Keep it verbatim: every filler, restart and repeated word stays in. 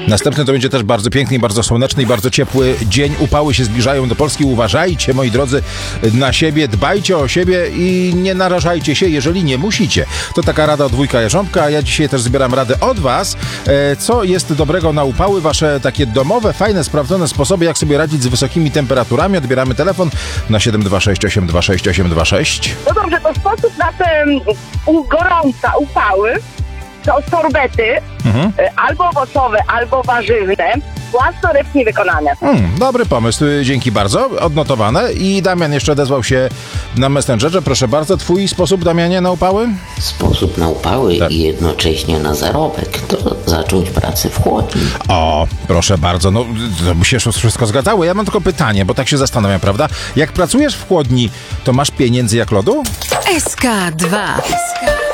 Następny to będzie też bardzo piękny i bardzo słoneczny i bardzo ciepły dzień. Upały się zbliżają do Polski. Uważajcie, moi drodzy, na siebie, dbajcie o siebie i nie narażajcie się, jeżeli nie musicie. To taka rada od wujka Jarząbka, a ja dzisiaj też zbieram radę od was. E, co jest dobrego na upały? Wasze takie domowe, fajne, sprawdzone sposoby, jak sobie radzić z wysokimi temperaturami. Odbieramy telefon na siedem dwa sześć osiem dwa sześć osiem dwa sześć. No dobrze, to sposób na te u, gorąca upały to sorbety, mhm. albo owocowe, albo warzywne, własnoręcznie wykonane. Hmm, dobry pomysł, dzięki bardzo, odnotowane. I Damian jeszcze odezwał się na Messengerze. Proszę bardzo, twój sposób, Damianie, na upały? Sposób na upały tak. i jednocześnie na zarobek to zacząć pracę w chłodni. O, proszę bardzo, no to by się wszystko zgadzało. Ja mam tylko pytanie, bo tak się zastanawiam, prawda? Jak pracujesz w chłodni, to masz pieniędzy jak lodu? S K dwa.